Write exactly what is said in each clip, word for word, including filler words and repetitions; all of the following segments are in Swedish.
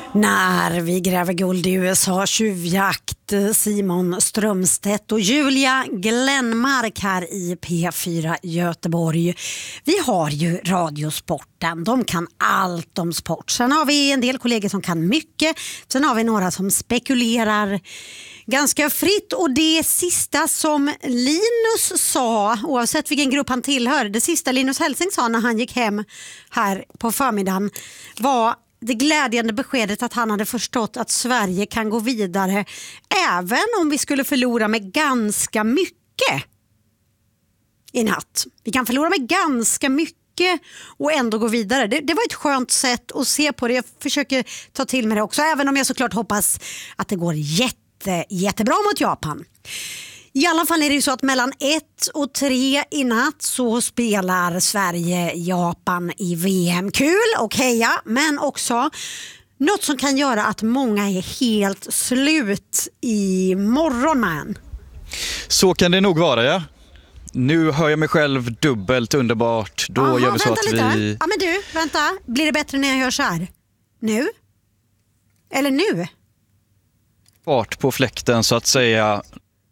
När vi gräver guld i U S A, tjuvjakt, Simon Strömstedt och Julia Glenmark här i P fyra Göteborg. Vi har ju Radiosporten, de kan allt om sport. Sen har vi en del kollegor som kan mycket, sen har vi några som spekulerar ganska fritt. Och det sista som Linus sa, oavsett vilken grupp han tillhör, det sista Linus Helsing sa när han gick hem här på förmiddagen var det glädjande beskedet att han hade förstått att Sverige kan gå vidare även om vi skulle förlora med ganska mycket i natt. Vi kan förlora med ganska mycket och ändå gå vidare. Det, det var ett skönt sätt att se på det. Jag försöker ta till mig det också, även om jag såklart hoppas att det går jätte, jättebra mot Japan. I alla fall är det ju så att mellan ett och tre i natt så spelar Sverige-Japan i V M. Kul och heja, men också något som kan göra att många är helt slut i morgon, man. Så kan det nog vara, ja. Nu hör jag mig själv dubbelt underbart. Då Aha, gör vi så att lite. vi... Ja, men du, vänta. Blir det bättre när jag gör så här? Nu? Eller nu? Fart på fläkten så att säga...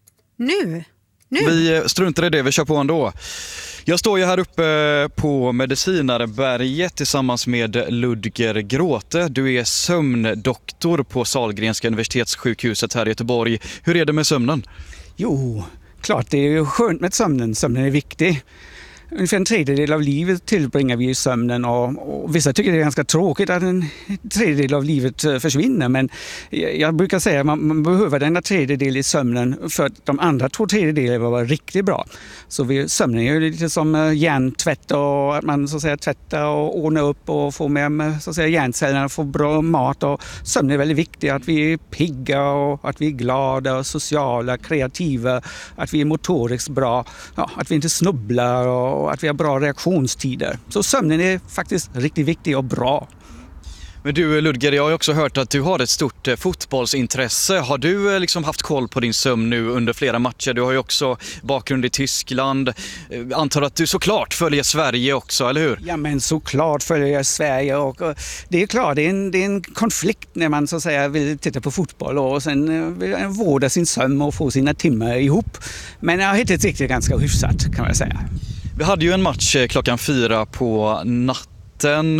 Nu. nu. Vi struntar i det, vi kör på ändå. Jag står ju här uppe på Medicinareberget tillsammans med Ludger Gråte. Du är sömndoktor på Sahlgrenska universitetssjukhuset här i Göteborg. Hur är det med sömnen? Jo, klart det är ju skönt med sömnen. Sömnen är viktig. Ungefär en tredjedel av livet tillbringar vi i sömnen och, och vissa tycker det är ganska tråkigt att en tredjedel av livet försvinner, men jag brukar säga att man, man behöver denna tredjedel i sömnen för att de andra två tredjedelar var riktigt bra. Så vi, sömnen är ju lite som hjärntvätt och att man så att säga tvättar och ordnar upp och får med så att säga hjärncellerna, får bra mat, och sömnen är väldigt viktig, att vi är pigga och att vi är glada och sociala, kreativa, att vi är motoriskt bra, ja, att vi inte snubblar och och att vi har bra reaktionstider. Så sömnen är faktiskt riktigt viktig och bra. Men du Ludger, jag har också hört att du har ett stort fotbollsintresse. Har du liksom haft koll på din sömn nu under flera matcher? Du har ju också bakgrund i Tyskland. Antar att du såklart följer Sverige också, eller hur? Ja, men såklart följer jag Sverige. Och, och det är klart, det är, en, det är en konflikt när man så att säga vill titta på fotboll och sen vill vårda sin sömn och få sina timmar ihop. Men jag har hittat riktigt ganska hyfsat, kan man säga. Vi hade ju en match klockan fyra på natten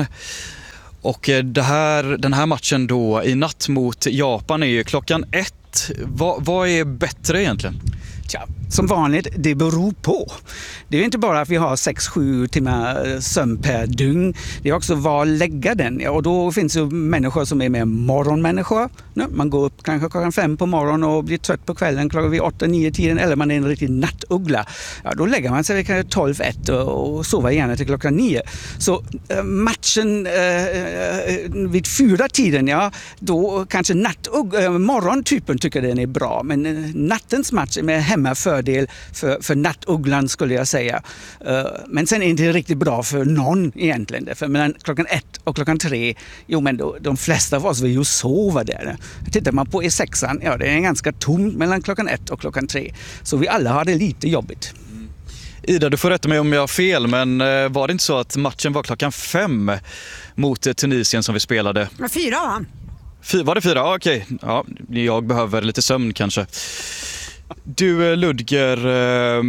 och det här, den här matchen då i natt mot Japan är ju klockan ett. Va, vad är bättre egentligen? Tja, som vanligt, det beror på. Det är inte bara att vi har sex sju timmar sömn per dygn. Det är också var lägga den. Och då finns det människor som är mer morgonmänniskor. Man går upp kanske klockan fem på morgonen och blir trött på kvällen klockan vid åtta nio tiden. Eller man är en riktig nattuggla. Ja, då lägger man sig kanske tolv ett och sover gärna till klockan nio. Så äh, matchen äh, vid fyra tiden, ja, då kanske nattugg, äh, morgontypen tycker den är bra. Men äh, nattens match är med hemmafördel för, för nattugglan, skulle jag säga. Uh, men sen är det inte riktigt bra för någon egentligen. För mellan klockan ett och klockan tre, jo men då, de flesta av oss vill ju sova där. Tittar man på E sexan, ja det är ganska tomt mellan klockan ett och klockan tre. Så vi alla har det lite jobbigt. Mm. Ida, du får rätta mig om jag har fel, men uh, var det inte så att matchen var klockan fem mot uh, Tunisien som vi spelade? Fyra va? Fy, var det fyra? Ja, okej. Ja, jag behöver lite sömn kanske. Du Ludger, eh,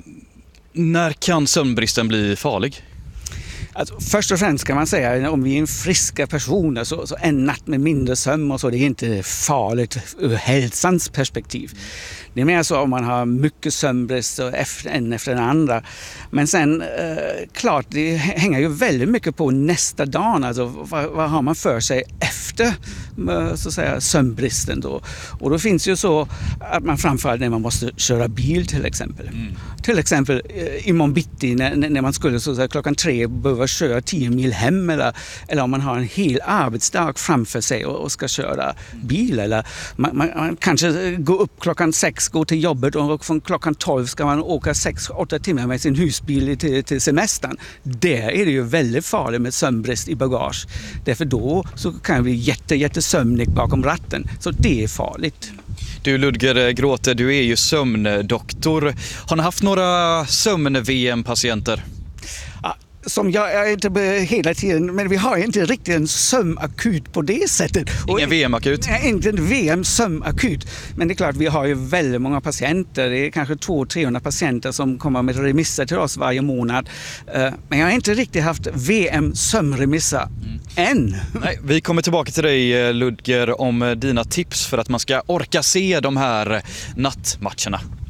när kan sömnbristen bli farlig? Alltså, först och främst kan man säga, om vi är en friska personer så, så en natt med mindre sömn och så, det är inte farligt ur hälsans perspektiv. Det är mer så om man har mycket sömnbrist efter, en efter den andra. Men sen, eh, klart, det hänger ju väldigt mycket på nästa dag. Alltså, vad, vad har man för sig efter så att säga, sömnbristen då? Och då finns ju så att man framförallt när man måste köra bil till exempel. Mm. Till exempel eh, imorgon bitti när, när man skulle så att säga, klockan tre behöva köra tio mil hem eller, eller om man har en hel arbetsdag framför sig och, och ska köra bil. Eller man, man, man kanske går upp klockan sex, går till jobbet och från klockan tolv ska man åka sex åtta timmar med sin husbil till, till semestern. Där är det ju väldigt farligt med sömnbrist i bagage. Därför då så kan det bli jätte, jättesömnig bakom ratten. Så det är farligt. Du Ludger Gråte, du är ju sömndoktor. Har ni haft några sömn-V M-patienter? Ja, som jag är inte hela tiden, men vi har inte riktigt en sömnakut på det sättet. Ingen V M-akut? Nej, inte en V M-sömnakut. Men det är klart, vi har ju väldigt många patienter. Det är kanske två till trehundra patienter som kommer med remisser till oss varje månad. Men jag har inte riktigt haft V M-sömnremisser mm. än. Nej, vi kommer tillbaka till dig, Ludger, om dina tips för att man ska orka se de här nattmatcherna.